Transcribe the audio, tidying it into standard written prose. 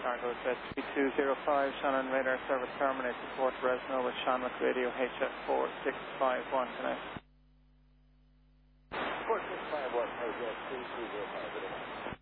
cargo jet 3205, Shannon radar service terminated, report Resno with Shannon radio HF4651, connect. 4651, jet 3205,